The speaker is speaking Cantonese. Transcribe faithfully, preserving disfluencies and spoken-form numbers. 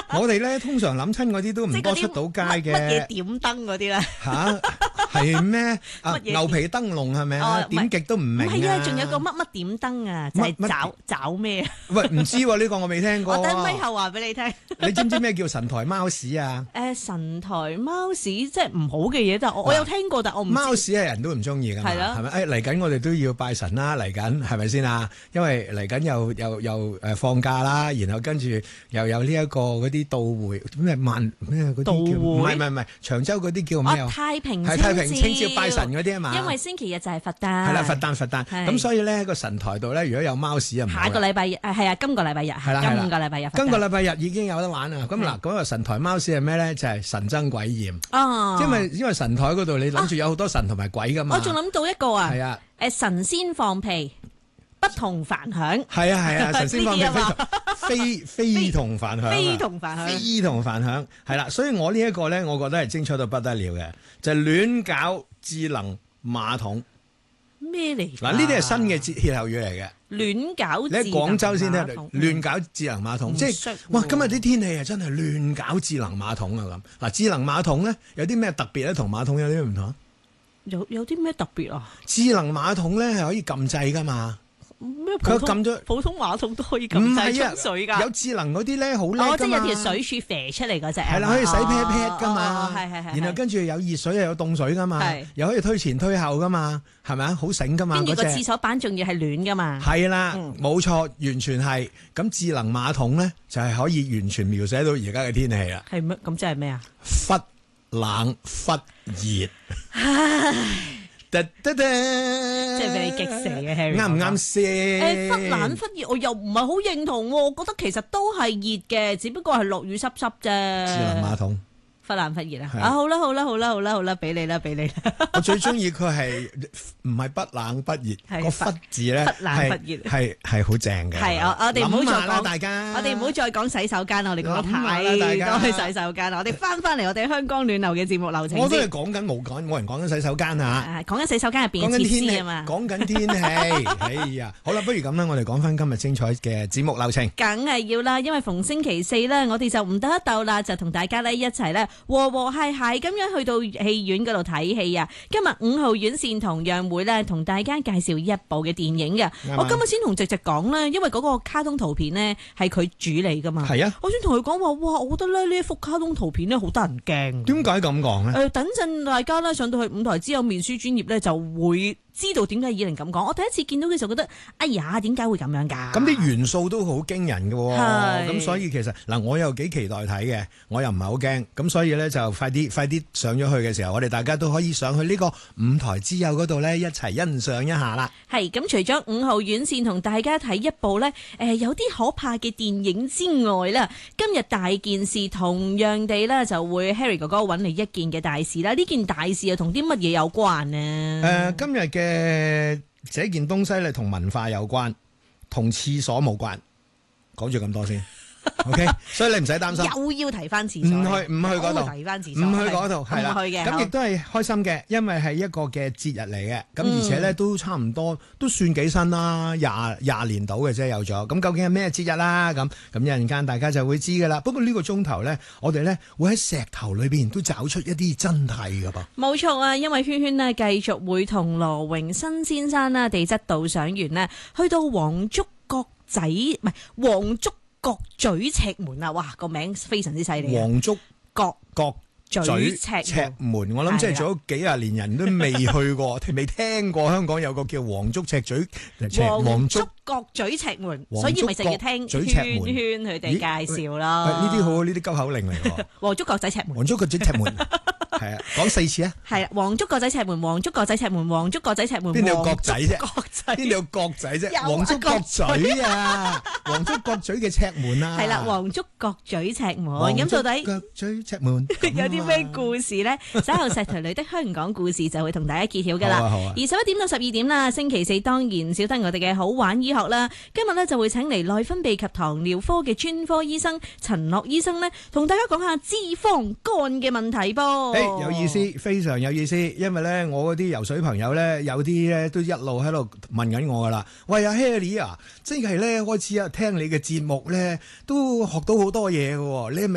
我哋咧通常諗親嗰啲都唔多出到街嘅。 乜嘢點燈嗰啲咧？ 吓係咩？啊牛皮燈籠係咪啊？點極都唔明啊！ 唔係啊，仲有個乜乜點燈啊，就係找找咩啊？ 喂，唔知喎，呢個我未聽過。 我等咪後話俾你聽。 你知唔知咩叫神台貓屎啊？ 誒，神台貓屎即係唔好嘅嘢，但係我我有聽過，但我唔知。 貓屎係人都唔中意噶嘛？係啦，係咪？誒嚟緊我哋都要拜神啦，嚟緊係咪先啊？因為嚟緊又又又誒放假啦，然後跟住又有呢一個嗰啲到會咩萬咩嗰啲叫唔係唔係唔係長洲嗰啲叫咩啊？ 太平係太平清醮拜神嗰啲啊嘛。 因為星期日就係佛誕。係啦，佛誕佛誕。咁所以咧個神台度咧，如果有貓屎啊， 下個禮拜日誒係啊，今個禮拜日係啦，今個禮拜日。 今個禮拜日已經有得玩啦。咁嗱，嗰個神台貓屎係咩咧？就係神憎鬼厭。哦。因為因為神台嗰度你諗住有好多神同埋鬼噶嘛。 我仲諗到一個啊。 係啊。 誒神仙放屁，不同凡響。 係啊係啊，神仙放屁非非同凡響。 非同凡響。 非同凡響係啦，所以我呢一個咧，我覺得係精彩到不得了嘅，就係亂搞智能馬桶。 咩嚟？ 嗱，呢啲係新嘅歇後語嚟嘅。 亂搞， 你喺廣州先聽到亂搞智能馬桶，即係哇！今日啲天氣啊，真係亂搞智能馬桶啊咁。嗱，智能馬桶咧有啲咩特別咧？同馬桶有啲唔同？ 有有啲咩特別啊？ 智能馬桶咧係可以撳掣噶嘛？ 咩？佢撳咗普通馬桶都可以撳掣沖水㗎。 有智能嗰啲咧好叻㗎嘛。 哦，即係有條水柱射出嚟嗰隻。 係啦，可以洗 pat pat 㗎嘛。 係係係。 然後跟住有熱水又有凍水㗎嘛。係。又可以推前推後㗎嘛，係咪啊？好醒㗎嘛。 跟住個廁所板仲要係暖㗎嘛。 係啦，冇錯，完全係。咁智能馬桶咧就係可以完全描寫到而家嘅天氣啦。 係咩？咁即係咩啊？ 忽冷忽熱。唉。得得得， 即係俾你激死嘅 Harry， 啱唔啱先？ 誒，忽冷忽熱，我又唔係好認同喎。我覺得其實都係熱嘅，只不過係落雨濕濕啫。 智能馬桶。 忽冷忽熱啊！啊好啦好啦好啦好啦好啦，俾你啦俾你啦！ 我最中意佢係唔係不冷不熱個忽字咧， 忽冷忽熱係係好正嘅。 係我我哋唔好再講大家， 我哋唔好再講洗手間，我哋講得太多去洗手間啦。我哋翻翻嚟我哋香港暖流嘅節目流程。 我都係講緊冇講冇人講緊洗手間啊！ 講緊洗手間入邊嘅設施啊嘛， 講緊天氣。哎呀，好啦，不如咁啦，我哋講翻今日精彩嘅節目流程。 梗係要啦，因為逢星期四咧，我哋就唔得一鬥啦，就同大家咧一齊咧和和諧係咁樣去到戲院嗰度睇戲啊！今日五號院線同樣會咧同大家介紹一部嘅電影嘅。吧我今日先同直直講咧，因為嗰個卡通圖片咧係佢主嚟噶嘛。係啊，我先同佢講話，哇！我覺得咧呢一幅卡通圖片咧好得人驚。點解咁講咧？誒、呃，等陣大家咧上到去舞台之後面書專頁咧就會知道點解以玲咁講。我第一次見到嘅時候覺得，哎呀，點解會咁樣噶？咁啲元素都好驚人嘅，咁是所以其實嗱，我又幾期待睇嘅，我又唔係好驚，咁所以咧就快啲快啲上咗去嘅時候，我哋大家都可以上去呢個舞台之友嗰度咧一齊欣賞一下啦。係咁，除咗五號院線同大家睇一部咧，誒、呃、有啲可怕嘅電影之外啦，今日大件事同樣地咧就會 Harry 哥哥揾嚟一件嘅大事啦。呢件大事又同啲乜嘢有關呢？誒、呃，今日嘅這件東西咧同文化有關，同廁所冇關。講住咁多先。OK， 所以你唔使擔心，又要提翻廁所，唔去唔去嗰度，提翻廁所，唔去嗰度，係啦，咁亦都係開心嘅，因為係一個嘅節日嚟嘅，咁、嗯、而且咧都差唔多，都算幾新啦，廿廿年到嘅啫有咗，咁究竟係咩節日啦？咁咁一陣間大家就會知噶啦。不過呢個鐘頭咧，我哋咧會喺石頭裏邊都找出一啲真諦噶噃。冇錯啊，因為圈圈呢繼續會同羅榮新先生啦，地質導賞員呢，去到黃竹角仔，唔係黃竹角咀赤門啊！哇，個名非常之犀利。黃竹角角咀赤赤門，我諗即係做咗幾廿年人都未去過，未聽過香港有個叫黃竹赤咀黃竹角咀赤門，所以咪成日聽圈圈佢哋介紹咯。呢啲好，呢啲急口令嚟喎。黃竹角仔赤門，黃竹角咀赤門。係啊，講四次啊！係啊，黃竹角仔赤門，黃竹角仔赤門，黃竹角仔赤門。邊度有角仔啫？角仔邊度有角仔啫？黃竹角咀啊！黃竹角咀嘅赤門啊！係啦，黃竹角咀赤門。咁到底角咀赤門有啲咩故事咧？稍後石頭女的香港故事就會同大家揭曉噶啦。而十一點到十二點啦，星期四當然少得我哋嘅好玩醫學啦。今日咧就會請嚟內分泌及糖尿科嘅專科醫生陳樂醫生咧，同大家講下脂肪肝嘅問題噃。Hey, 有意思，非常有意思，因為咧我嗰啲游水朋友咧，有啲咧都一路喺度問緊我噶啦。喂，阿 Harry 啊，即係咧開始啊聽你嘅節目咧，都學到好多嘢噶。你係咪